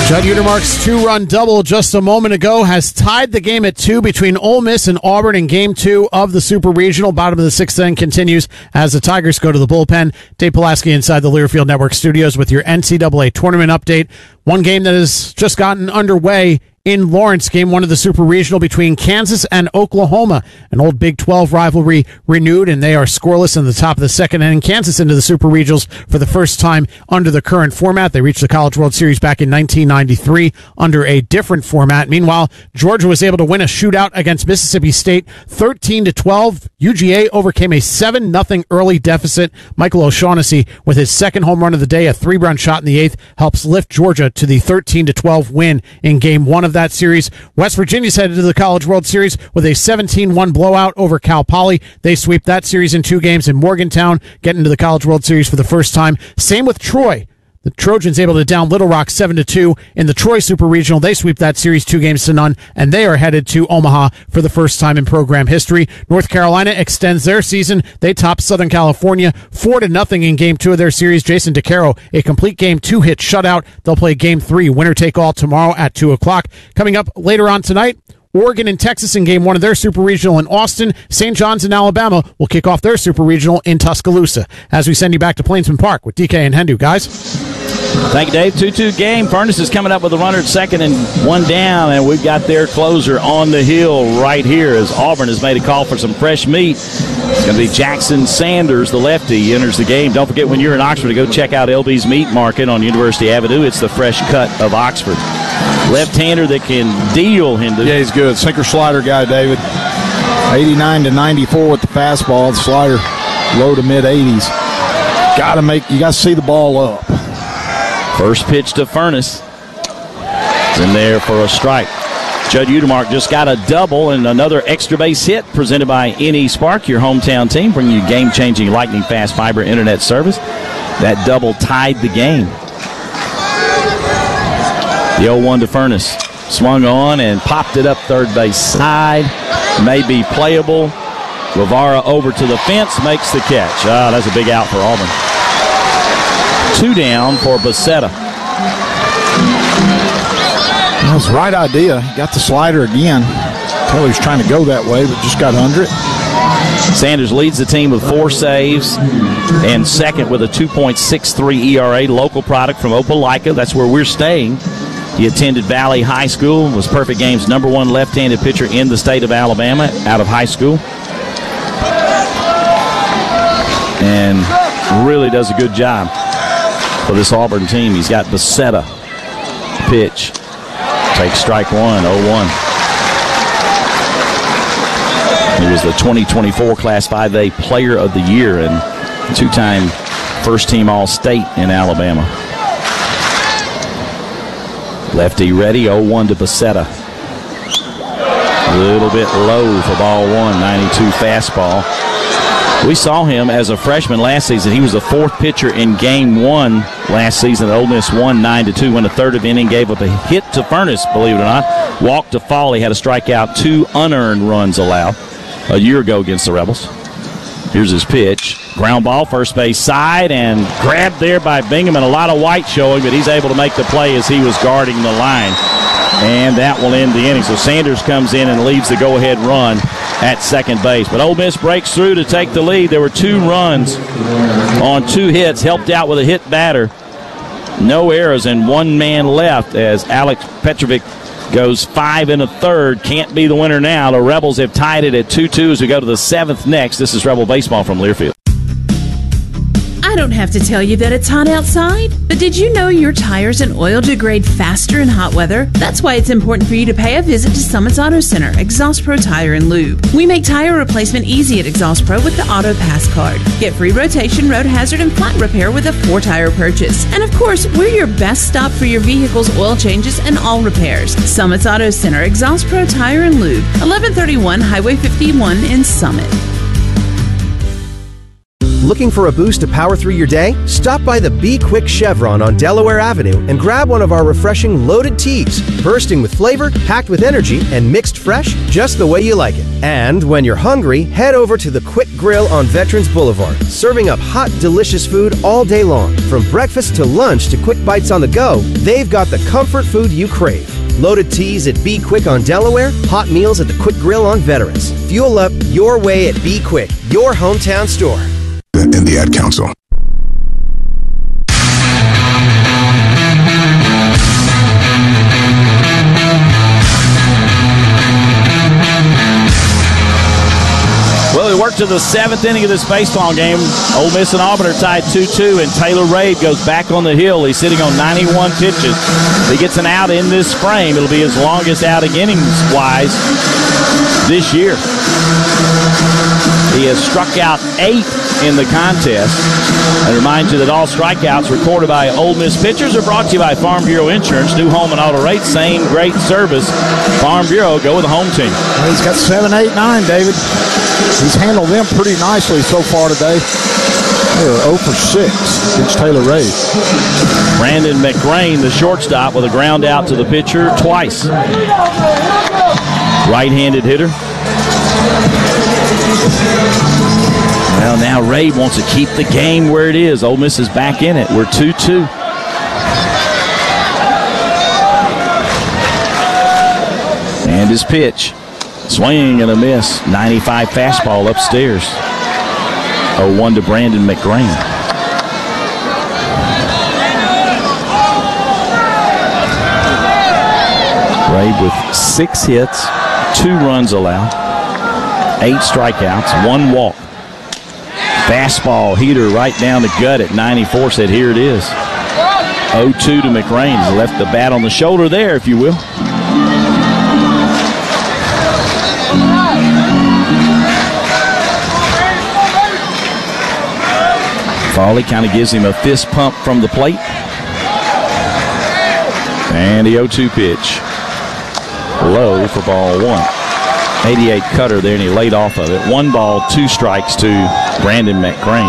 Judd Utermark's two-run double just a moment ago has tied the game at 2 between Ole Miss and Auburn in Game 2 of the Super Regional. Bottom of the sixth inning continues as the Tigers go to the bullpen. Dave Pulaski inside the Learfield Network studios with your NCAA tournament update. One game that has just gotten underway in Lawrence, Game 1 of the Super Regional between Kansas and Oklahoma. An old Big 12 rivalry renewed, and they are scoreless in the top of the second inning. Kansas into the Super Regionals for the first time under the current format. They reached the College World Series back in 1993 under a different format. Meanwhile, Georgia was able to win a shootout against Mississippi State 13-12. UGA overcame a 7-0 early deficit. Michael O'Shaughnessy, with his second home run of the day, a 3-run shot in the 8th, helps lift Georgia to the 13-12 win in Game 1 of that series. West Virginia's headed to the College World Series with a 17-1 blowout over Cal Poly. They sweep that series in 2 games, in Morgantown getting to the College World Series for the first time. Same with Troy. The Trojans able to down Little Rock 7-2 in the Troy Super Regional. They sweep that series 2-0, and they are headed to Omaha for the first time in program history. North Carolina extends their season. They top Southern California 4-0 in Game 2 of their series. Jason DeCaro, a complete Game 2 hit shutout. They'll play Game 3, winner take all, tomorrow at 2 o'clock. Coming up later on tonight, Oregon and Texas in Game 1 of their Super Regional in Austin. St. John's in Alabama will kick off their Super Regional in Tuscaloosa. As we send you back to Plainsman Park with DK and Hendu, guys. Thank you, Dave. 2-2 game. Furnace is coming up with a runner at second and 1 down, and we've got their closer on the hill right here as Auburn has made a call for some fresh meat. It's going to be Jackson Sanders, the lefty, he enters the game. Don't forget, when you're in Oxford, to go check out LB's Meat Market on University Avenue. It's the fresh cut of Oxford. Left-hander that can deal, Hindu. Yeah, he's good. Sinker-slider guy, David. 89-94 with the fastball. The slider low to mid-80s. You got to see the ball up. First pitch to Furnace. It's in there for a strike. Judd Utermark just got a double and another extra base hit presented by NE Spark, your hometown team, bringing you game-changing lightning-fast fiber internet service. That double tied the game. The 0-1 to Furnace. Swung on and popped it up third base side. May be playable. Guevara over to the fence, makes the catch. That's a big out for Auburn. 2 down for Becerra. That was the right idea. He got the slider again. Tell he was trying to go that way, but just got under it. Sanders leads the team with 4 saves and second with a 2.63 ERA. Local product from Opelika. That's where we're staying. He attended Valley High School, was Perfect Game's #1 left-handed pitcher in the state of Alabama out of high school. And really does a good job for this Auburn team. He's got Becerra. Pitch. Takes strike 1, 0-1. He was the 2024 Class 5A Player of the Year and 2-time first-team All-State in Alabama. Lefty ready, 0-1 to Becerra. A little bit low for ball 1, 92 fastball. We saw him as a freshman last season. He was the 4th pitcher in Game 1 last season. Ole Miss won 9-2 when the third of inning gave up a hit to Furnace, believe it or not. Walked to Foley, had a strikeout, 2 unearned runs allowed a year ago against the Rebels. Here's his pitch. Ground ball, first base side, and grabbed there by Bingham, and a lot of white showing, but he's able to make the play as he was guarding the line. And that will end the inning. So Sanders comes in and leaves the go-ahead run at second base. But Ole Miss breaks through to take the lead. There were 2 runs on 2 hits, helped out with a hit batter. No errors and 1 man left as Alex Petrovic goes 5 1/3. Can't be the winner now. The Rebels have tied it at 2-2 as we go to the 7th next. This is Rebel Baseball from Learfield. I don't have to tell you that it's hot outside, but did you know your tires and oil degrade faster in hot weather? That's why it's important for you to pay a visit to Summit's Auto Center, Exhaust Pro Tire and Lube. We make tire replacement easy at Exhaust Pro with the Auto Pass card. Get free rotation, road hazard, and flat repair with a 4-tire purchase. And of course, we're your best stop for your vehicle's oil changes and all repairs. Summit's Auto Center, Exhaust Pro Tire and Lube, 1131 Highway 51 in Summit. Looking for a boost to power through your day? Stop by the Be Quick Chevron on Delaware Avenue and grab one of our refreshing loaded teas, bursting with flavor, packed with energy, and mixed fresh just the way you like it. And when you're hungry, head over to the Quick Grill on Veterans Boulevard, serving up hot, delicious food all day long. From breakfast to lunch to quick bites on the go, they've got the comfort food you crave. Loaded teas at Be Quick on Delaware, hot meals at the Quick Grill on Veterans. Fuel up your way at Be Quick, your hometown store. In the Ad Council. Well, we worked to the 7th inning of this baseball game. Ole Miss and Auburn are tied 2-2, and Taylor Rabe goes back on the hill. He's sitting on 91 pitches. If he gets an out in this frame, it'll be his longest outing innings-wise this year. He has struck out 8 in the contest. I remind you that all strikeouts recorded by Ole Miss pitchers are brought to you by Farm Bureau Insurance. New home and auto rates, same great service. Farm Bureau, go with the home team. Well, he's got 7, 8, 9, David. He's handled them pretty nicely so far today. They're 0 for 6 against Taylor Rabe. Brandon McGrain, the shortstop, with a ground out to the pitcher twice. Right-handed hitter. Well, now Rabe wants to keep the game where it is. Ole Miss is back in it. We're 2-2. And his pitch. Swing and a miss. 95 fastball upstairs. 0-1 to Brandon McGrain. Rabe with 6 hits, 2 runs allowed, 8 strikeouts, 1 walk. Fastball heater right down the gut at 94. Said, here it is. 0-2 to McGrain. He left the bat on the shoulder there, if you will. Farley kind of gives him a fist pump from the plate. And the 0-2 pitch. Low for ball 1. 88 cutter there, and he laid off of it. 1 ball, 2 strikes to Brandon McGrain.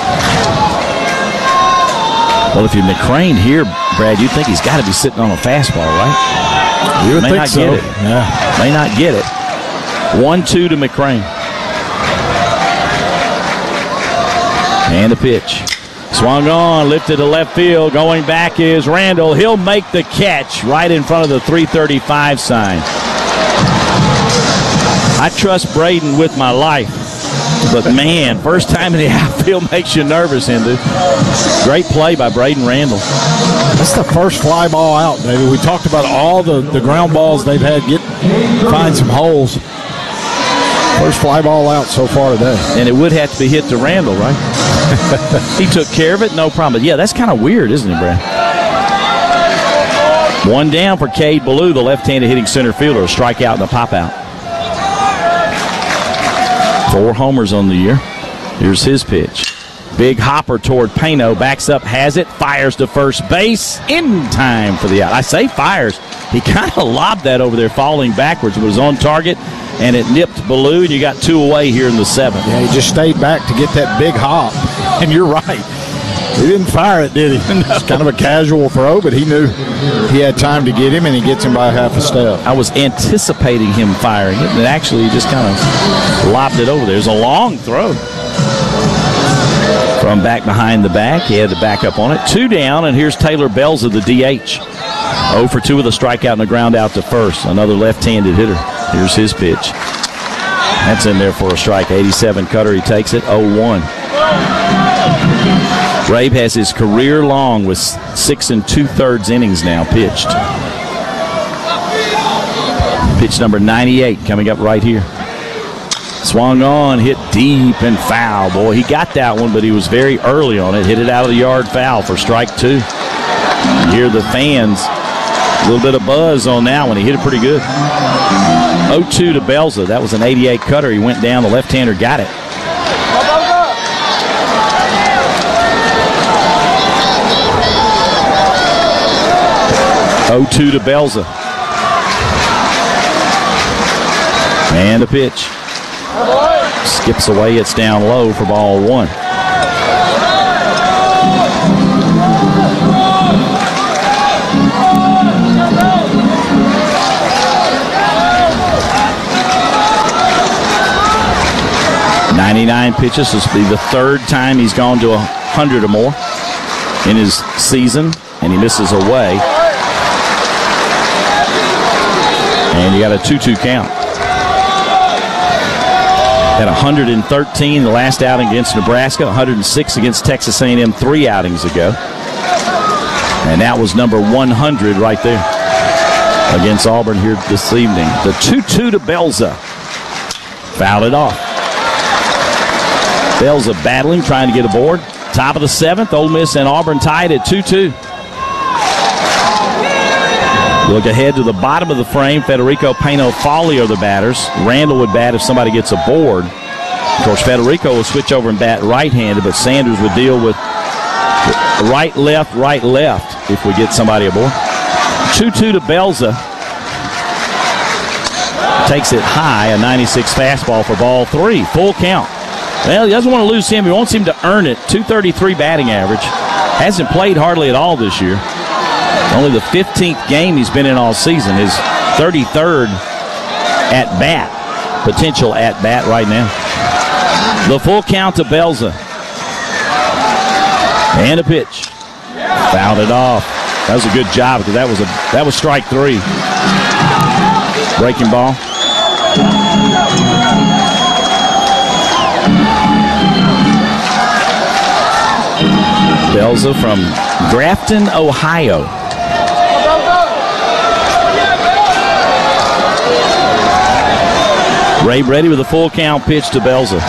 Well, if you're McGrain here, Brad, you'd think he's got to be sitting on a fastball, right? You would May think not so. get it. Yeah. May not get it. 1-2 to McGrain. And the pitch. Swung on, lifted to left field. Going back is Randall. He'll make the catch right in front of the 335 sign. I trust Braden with my life. But, man, first time in the outfield makes you nervous, Hindu. Great play by Braden Randall. That's the first fly ball out, David. We talked about all the ground balls they've had find some holes. First fly ball out so far today. And it would have to be hit to Randall, right? He took care of it, no problem. But, yeah, that's kind of weird, isn't it, Brad? 1 down for Cade Ballou, the left-handed hitting center fielder. A strikeout and a pop-out. 4 homers on the year. Here's his pitch. Big hopper toward Pano. Backs up, has it, fires to first base. In time for the out. I say fires. He kind of lobbed that over there, falling backwards. It was on target, and it nipped Ballou, and you got 2 away here in the 7th. Yeah, he just stayed back to get that big hop. And you're right. He didn't fire it, did he? No. It's kind of a casual throw, but he knew he had time to get him, and he gets him by half a step. I was anticipating him firing it, and actually he just kind of lobbed it over there. It was a long throw. From back behind the back, he had to back up on it. 2 down, and here's Taylor Belza, the DH. 0 for 2 with a strikeout and a ground out to first. Another left-handed hitter. Here's his pitch. That's in there for a strike. 87 cutter, he takes it. 0-1. Rabe has his career long with 6 2/3 innings now pitched. Pitch number 98 coming up right here. Swung on, hit deep and foul. Boy, he got that one, but he was very early on it. Hit it out of the yard, foul for strike 2. You hear the fans, a little bit of buzz on that one. He hit it pretty good. 0-2 to Belza. That was an 88 cutter. He went down. The left-hander got it. (0-2) to Belza. And the pitch. Skips away. It's down low for ball 1. 29 pitches. This will be the third time he's gone to 100 or more in his season, and he misses away. And you got a 2-2 count. Had 113 the last outing against Nebraska, 106 against Texas A&M 3 outings ago. And that was number 100 right there against Auburn here this evening. The 2-2 to Belza. Fouled it off. Belza battling, trying to get aboard. Top of the 7th, Ole Miss and Auburn tied at 2-2. Look ahead to the bottom of the frame. Federico Payno-Foley are the batters. Randall would bat if somebody gets aboard. Of course, Federico will switch over and bat right-handed, but Sanders would deal with right, left if we get somebody aboard. 2-2 to Belza. Takes it high, a 96 fastball for ball 3. Full count. Well, he doesn't want to lose him. He wants him to earn it. 233 batting average. Hasn't played hardly at all this year. Only the 15th game he's been in all season. His 33rd at-bat. Potential at-bat right now. The full count to Belza. And a pitch. Fouled it off. That was a good job because that was strike 3. Breaking ball. Belza from Grafton, Ohio. Ray Brady with a full count pitch to Belza.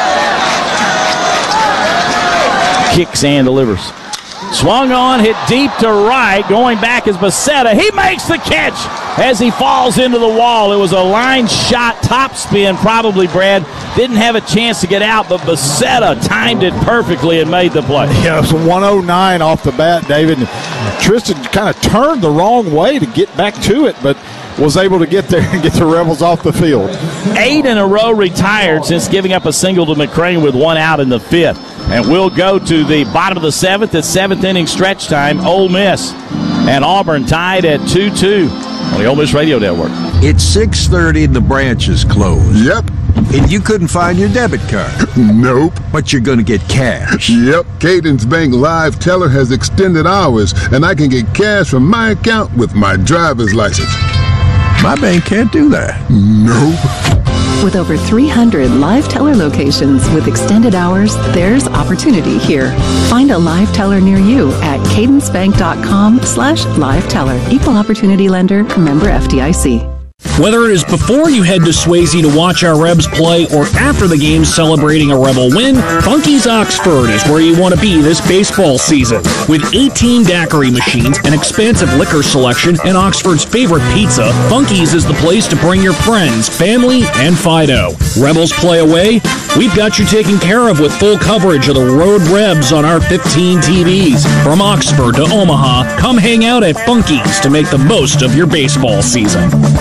Kicks and delivers. Swung on, hit deep to right. Going back is Becerra. He makes the catch as he falls into the wall. It was a line shot, top spin, probably, Brad. Didn't have a chance to get out, but Becerra timed it perfectly and made the play. Yeah, it was 109 off the bat, David. Tristan kind of turned the wrong way to get back to it, but was able to get there and get the Rebels off the field. 8 in a row retired since giving up a single to McCrane with 1 out in the 5th. And we'll go to the bottom of the 7th at 7th inning stretch time. Ole Miss and Auburn tied at 2-2 on the Ole Miss Radio Network. It's 6:30 and the branch is closed. Yep. And you couldn't find your debit card. Nope. But you're going to get cash. Yep. Cadence Bank Live Teller has extended hours, and I can get cash from my account with my driver's license. My bank can't do that. Nope. With over 300 live teller locations with extended hours, there's opportunity here. Find a live teller near you at cadencebank.com/live teller. Equal opportunity lender, member FDIC. Whether it is before you head to Swayze to watch our Rebs play or after the game celebrating a Rebel win, Funky's Oxford is where you want to be this baseball season. With 18 daiquiri machines, an expansive liquor selection, and Oxford's favorite pizza, Funky's is the place to bring your friends, family, and Fido. Rebels play away? We've got you taken care of with full coverage of the Road Rebs on our 15 TVs. From Oxford to Omaha, come hang out at Funky's to make the most of your baseball season.